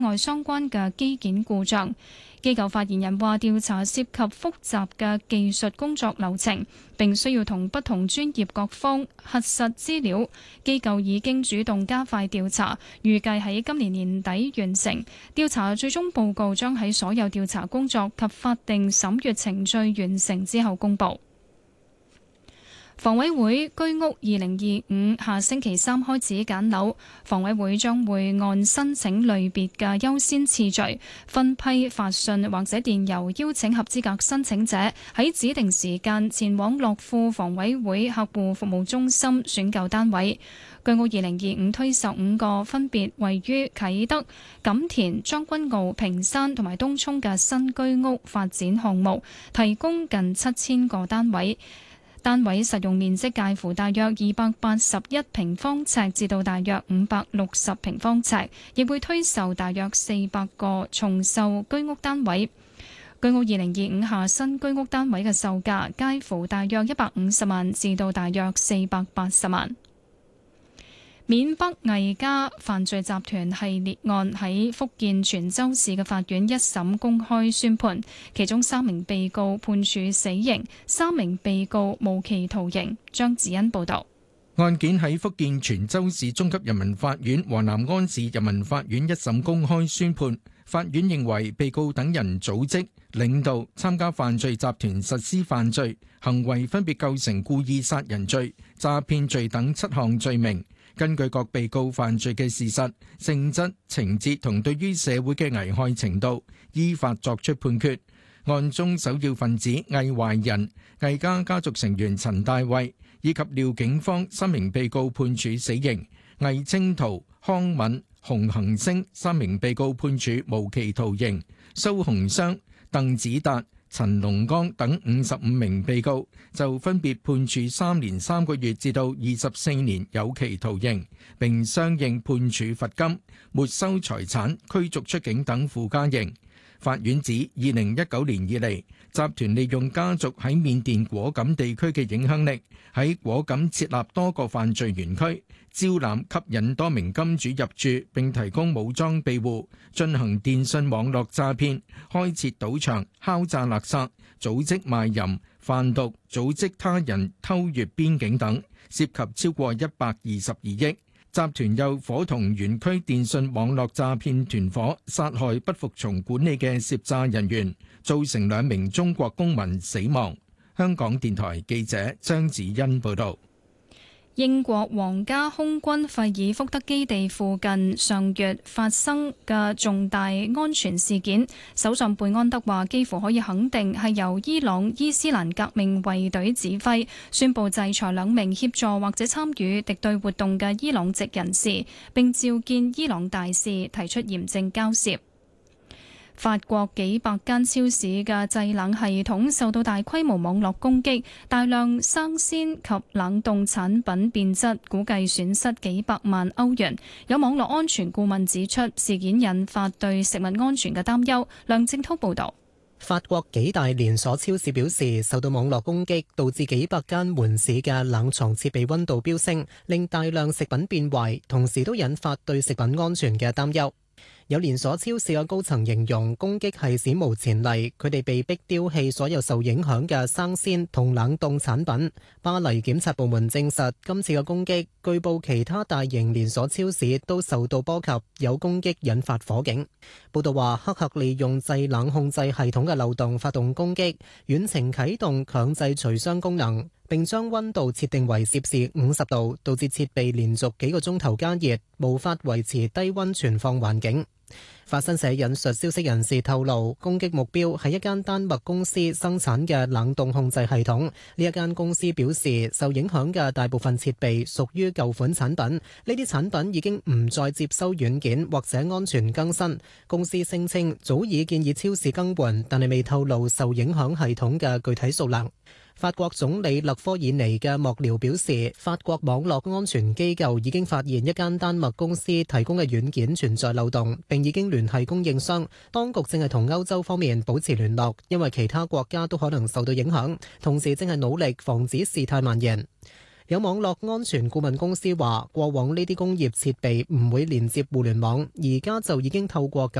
外相關嘅機件故障。機構發言人話：調查涉及複雜嘅技術工作流程，並需要同不同專業各方核實資料。機構已經主動加快調查，預計喺今年年底完成。調查最終報告將喺所有調查工作及法定審閱程序完成之後公佈。房委會居屋2025下星期三開始揀樓，房委會將會按申請類別嘅優先次序分批發信或者電郵邀請合資格申請者喺指定時間前往樂富房委會客戶服務中心選購單位。居屋2025推售5個分別位於啟德、錦田、將軍澳、屏山同埋東涌嘅新居屋發展項目，提供近7000個單位。單位實用面積介乎大約281平方尺至到大約560平方尺，亦會推售大約400個重售居屋單位。居屋2025下新居屋單位嘅售價介乎大約150萬至到大約480萬。緬北魏家犯罪集團系列案喺福建泉州市嘅法院一審公開宣判，其中3名被告判處死刑，3名被告無期徒刑。張子欣報導。 案件喺福建泉州市中級人民法院、華南安市人民法院一審公開宣判。法院認為被告等人組織、領導、參加犯罪集團實施犯罪行為，分別構成故意殺人罪、詐騙罪等7項罪名。根據各被告犯罪嘅事實、性質、情節同對於社會嘅危害程度，依法作出判決。案中首要分子魏懷仁、魏家家族成員陳大衛以及廖景芳3名被告判處死刑，魏清濤、康敏、洪恒星3名被告判處無期徒刑，蘇鴻湘、鄧子達、陳龍剛等55名被告就分別判處3年3個月至到24年有期徒刑，並相應判處罰金、沒收財產、驅逐出境等附加刑。法院指2019年以嚟，集團利用家族喺緬甸果敢地區嘅影響力，喺果敢設立多個犯罪園區，招攬吸引多名金主入住，並提供武裝庇護，進行電信網絡詐騙，開設賭場、敲詐勒索、組織賣淫、販毒、組織他人偷越邊境等，涉及超過122億。集團又夥同園區電信網絡詐騙團夥，殺害不服從管理嘅涉詐人員，造成2名中國公民死亡。香港電台記者張子欣報道。 英國皇家空軍費爾福德基地附近上月發生嘅重大安全事件，首相貝安德話幾乎可以肯定係由伊朗伊斯蘭革命衛隊指揮，宣布制裁2名協助或者參與敵對活動嘅伊朗籍人士，並召見伊朗大使，提出嚴正交涉。法國幾百間超市嘅製冷系統受到大規模網絡攻擊，大量生鮮及冷凍產品變質，估計損失幾百萬歐元。有網絡安全顧問指出，事件引發對食物安全嘅擔憂。梁正濤報道。 法國幾大連鎖超市表示，受到網絡攻擊，導致幾百間門市嘅冷藏設備溫度飆升，令大量食品變壞，同時都引發對食品安全嘅擔憂。有連鎖超市嘅高層形容攻擊係史無前例，佢哋被逼丟棄所有受影響嘅生鮮同冷凍產品。巴黎檢察部門證實，今次嘅攻擊據報其他大型連鎖超市都受到波及，有攻擊引發火警。報道話，黑客利用製冷控制系統嘅漏洞發動攻擊，遠程啟動強制除霜功能，並將溫度設定為攝氏50度，導致設備連續幾個鐘頭加熱，無法維持低溫存放環境。法新社引述消息人士透露，攻擊目標係一間丹麥公司生產嘅冷凍控制系統。呢一間公司表示，受影響嘅大部分設備屬於舊款產品，呢啲產品已經唔再接收軟件或者安全更新。公司聲稱早已建議超市更換，但係未透露受影響系統嘅具體數量。法國總理勒科爾尼嘅幕僚表示，法國網絡安全機構已經發現一間丹麥公司提供嘅軟件存在漏洞，並已經聯繫供應商。當局正係同歐洲方面保持聯絡，因為其他國家都可能受到影響，同時正係努力防止事態蔓延。 有網絡安全顧問公司話，過往呢啲工業設備唔會連接互聯網，而家就已經透過